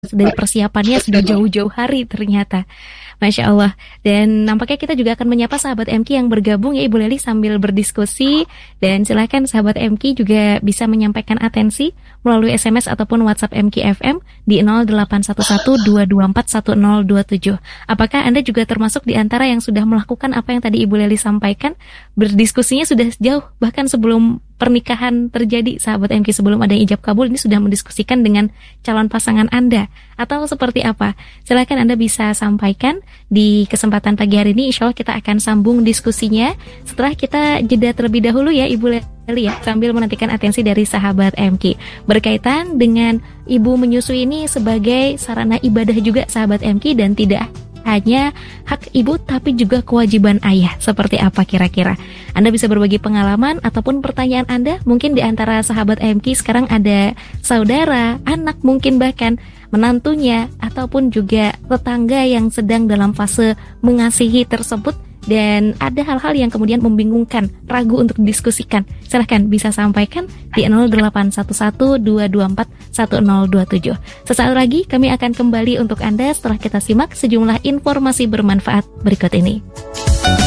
dari persiapannya sudah jauh-jauh hari ternyata. Masya Allah. Dan nampaknya kita juga akan menyapa sahabat MQ yang bergabung ya Ibu Leli sambil berdiskusi. Dan silakan sahabat MQ juga bisa menyampaikan atensi melalui SMS ataupun WhatsApp MQ FM di 0811-224-1027. Apakah Anda juga termasuk di antara yang sudah melakukan apa yang tadi Ibu Leli sampaikan? Berdiskusinya sudah jauh, bahkan sebelum pernikahan terjadi, sahabat MQ, sebelum ada ijab kabul ini sudah mendiskusikan dengan calon pasangan Anda, atau seperti apa? Silakan Anda bisa sampaikan di kesempatan pagi hari ini. Insya Allah kita akan sambung diskusinya setelah kita jeda terlebih dahulu ya Ibu Leli ya, sambil menantikan atensi dari sahabat MQ berkaitan dengan ibu menyusui ini sebagai sarana ibadah juga sahabat MQ, dan tidak hanya hak ibu tapi juga kewajiban ayah. Seperti apa kira-kira? Anda bisa berbagi pengalaman ataupun pertanyaan Anda. Mungkin di antara sahabat MQ sekarang ada saudara, anak, mungkin bahkan menantunya ataupun juga tetangga yang sedang dalam fase mengasihi tersebut, dan ada hal-hal yang kemudian membingungkan, ragu untuk didiskusikan. Silahkan bisa sampaikan di 0811-224-1027. Sesaat lagi kami akan kembali untuk Anda setelah kita simak sejumlah informasi bermanfaat berikut ini.